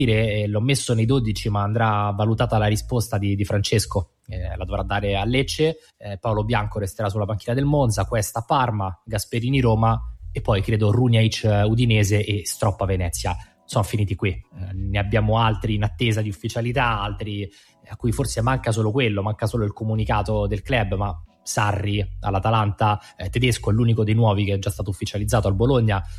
l'ho messo nei 12, ma andrà valutata la risposta di Francesco, la dovrà dare a Lecce. Paolo Bianco resterà sulla panchina del Monza, Cuesta Parma, Gasperini Roma e poi credo Runjaic Udinese e Stroppa Venezia. Sono finiti qui, ne abbiamo altri in attesa di ufficialità, altri a cui forse manca solo il comunicato del club, ma Sarri all'Atalanta, Tedesco è l'unico dei nuovi che è già stato ufficializzato al Bologna,